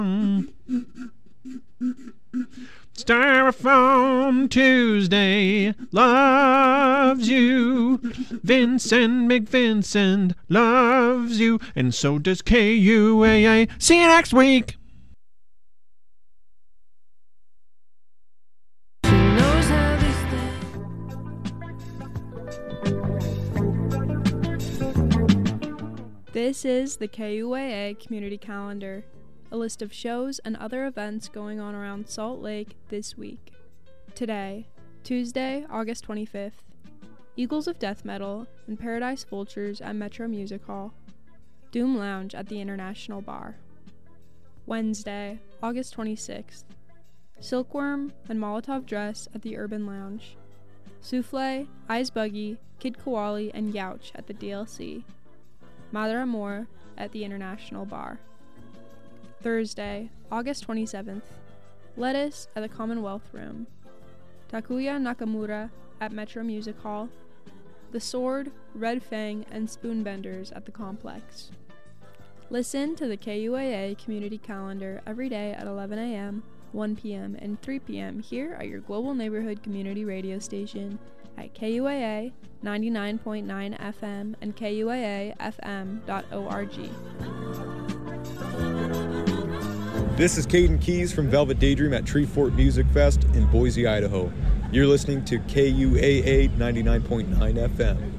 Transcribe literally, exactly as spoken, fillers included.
Styrofoam Tuesday loves you. Vincent McVincent loves you. And so does K U A A. See you next week. This is the K U A A Community Calendar, a list of shows and other events going on around Salt Lake this week. Today, Tuesday, August twenty-fifth, Eagles of Death Metal and Paradise Vultures at Metro Music Hall, Doom Lounge at the International Bar. Wednesday, August twenty-sixth, Silkworm and Molotov Dress at the Urban Lounge, Souffle, Eyes Buggy, Kid Koali, and Youch at the D L C, Madre Amor at the International Bar. Thursday, August twenty-seventh, Lettuce at the Commonwealth Room, Takuya Nakamura at Metro Music Hall, The Sword, Red Fang, and Spoonbenders at the Complex. Listen to the K U A A Community Calendar every day at eleven a.m., one p.m., and three p.m. here at your Global Neighborhood Community Radio station at K U A A ninety-nine point nine F M and K U A A F M dot org. This is Caden Keys from Velvet Daydream at Tree Fort Music Fest in Boise, Idaho. You're listening to K U A A ninety-nine point nine F M.